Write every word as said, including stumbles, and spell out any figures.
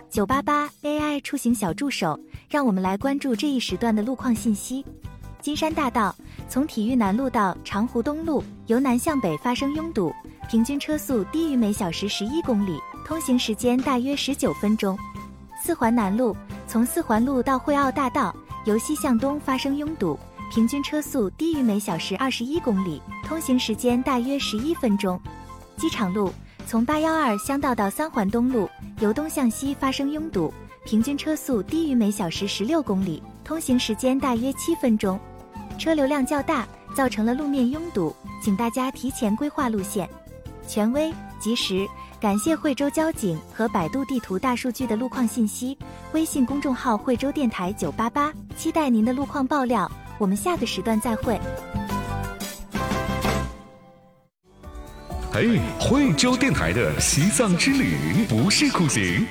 九八八 A I 出行小助手，让我们来关注这一时段的路况信息。金山大道从体育南路到长湖东路，由南向北发生拥堵，平均车速低于每小时十一公里，通行时间大约十九分钟。四环南路从四环路到惠澳大道，由西向东发生拥堵，平均车速低于每小时二十一公里，通行时间大约十一分钟。机场路从八一二乡道到三环东路，由东向西发生拥堵，平均车速低于每小时十六公里，通行时间大约七分钟。车流量较大，造成了路面拥堵，请大家提前规划路线。权威、及时，感谢惠州交警和百度地图大数据的路况信息。微信公众号惠州电台九八八，期待您的路况爆料。我们下个时段再会。 嘿，惠州电台的西藏之旅不是苦行，